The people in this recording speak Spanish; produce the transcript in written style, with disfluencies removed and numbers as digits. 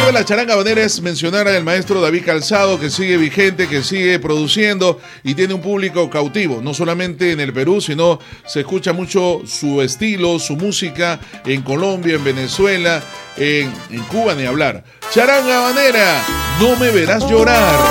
de la charanga habanera es mencionar al maestro David Calzado, que sigue vigente, que sigue produciendo y tiene un público cautivo, no solamente en el Perú, sino se escucha mucho su estilo, su música en Colombia, en Venezuela, en Cuba, ni hablar. Charanga habanera, no me verás llorar.